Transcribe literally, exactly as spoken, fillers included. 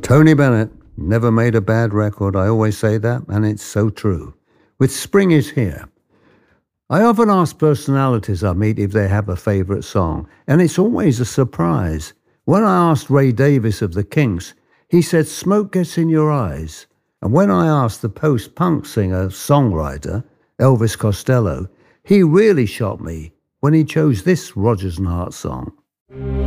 Tony Bennett never made a bad record. I always say that, and it's so true. With Spring Is Here, I often ask personalities I meet if they have a favourite song, and it's always a surprise. When I asked Ray Davies of the Kinks, he said Smoke Gets in Your Eyes. And when I asked the post-punk singer-songwriter, Elvis Costello, he really shocked me when he chose this Rodgers and Hart song.